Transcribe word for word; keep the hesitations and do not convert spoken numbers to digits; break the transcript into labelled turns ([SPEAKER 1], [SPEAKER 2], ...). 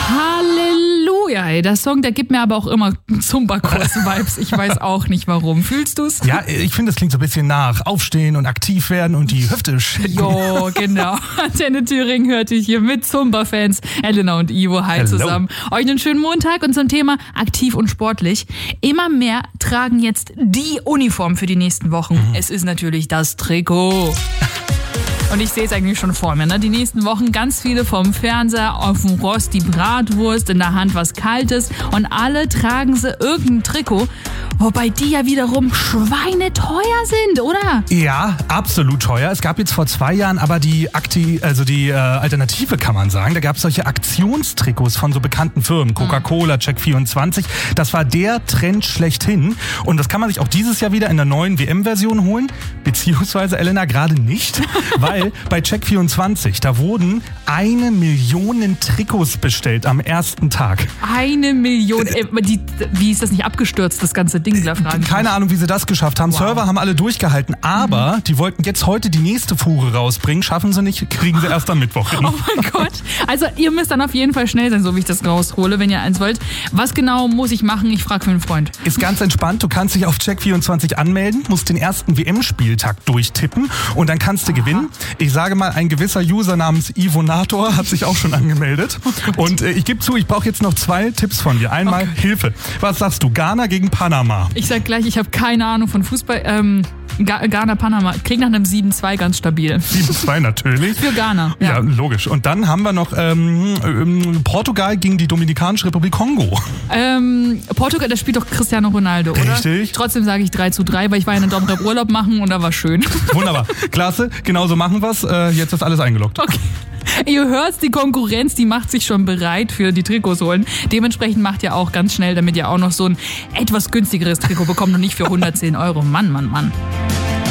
[SPEAKER 1] Halleluja, ey. Der Song, der gibt mir aber auch immer Zumba-Kurs-Vibes. Ich weiß auch nicht warum. Fühlst du's?
[SPEAKER 2] Ja, ich finde, es klingt so ein bisschen nach Aufstehen und aktiv werden und die Hüfte schicken.
[SPEAKER 1] Jo, genau. Antenne Thüringen hört dich hier mit Zumba-Fans. Elena und Ivo, hi
[SPEAKER 2] Hello.
[SPEAKER 1] zusammen. Euch einen schönen Montag und zum Thema aktiv und sportlich. Immer mehr tragen jetzt die Uniform für die nächsten Wochen. Mhm. Es ist natürlich das Trikot. Und ich sehe es eigentlich schon vor mir, ne? Die nächsten Wochen ganz viele vom Fernseher, auf dem Rost die Bratwurst, in der Hand was Kaltes und alle tragen sie irgendein Trikot, wobei die ja wiederum schweineteuer sind, oder?
[SPEAKER 2] Ja, absolut teuer. Es gab jetzt vor zwei Jahren aber die Akti- also die äh, Alternative, kann man sagen. Da gab es solche Aktionstrikots von so bekannten Firmen, Coca-Cola, Check vierundzwanzig. Das war der Trend schlechthin und das kann man sich auch dieses Jahr wieder in der neuen W M-Version holen, beziehungsweise, Elena, gerade nicht, weil bei Check vierundzwanzig, da wurden eine Million Trikots bestellt am ersten Tag.
[SPEAKER 1] Eine Million. Äh, die, wie ist das nicht abgestürzt, das ganze Ding? Da fragen
[SPEAKER 2] Keine Ahnung, wie sie das geschafft haben. Wow. Server haben alle durchgehalten, aber mhm. die wollten jetzt heute die nächste Fuhre rausbringen. Schaffen sie nicht, kriegen sie erst am Mittwoch hin.
[SPEAKER 1] Oh mein Gott. Also ihr müsst dann auf jeden Fall schnell sein, so wie ich das raushole, wenn ihr eins wollt. Was genau muss ich machen? Ich frage für einen Freund.
[SPEAKER 2] Ist ganz entspannt. Du kannst dich auf Check vierundzwanzig anmelden, musst den ersten W M-Spieltag durchtippen und dann kannst du Aha. gewinnen. Ich sage mal, ein gewisser User namens Ivonator hat sich auch schon angemeldet. Oh und äh, ich gebe zu, ich brauche jetzt noch zwei Tipps von dir. Einmal okay. Hilfe. Was sagst du? Ghana gegen Panama.
[SPEAKER 1] Ich sag gleich, ich habe keine Ahnung von Fußball. Ähm, Ghana, Panama. Klingt nach einem sieben zwei ganz stabil.
[SPEAKER 2] sieben zwei natürlich.
[SPEAKER 1] Für Ghana. Ja.
[SPEAKER 2] ja, logisch. Und dann haben wir noch ähm, ähm, Portugal gegen die Dominikanische Republik Kongo.
[SPEAKER 1] Ähm, Portugal, da spielt doch Cristiano Ronaldo, oder?
[SPEAKER 2] Richtig.
[SPEAKER 1] Trotzdem sage ich drei zu drei, weil ich war ja in Domrep Urlaub machen und da war schön.
[SPEAKER 2] Wunderbar. Klasse. Genauso machen wir's. Äh, jetzt ist alles eingeloggt.
[SPEAKER 1] Okay. Ihr hört, die Konkurrenz, die macht sich schon bereit für die Trikots holen. Dementsprechend macht ihr auch ganz schnell, damit ihr auch noch so ein etwas günstigeres Trikot bekommt und nicht für hundertzehn Euro. Mann, Mann, Mann.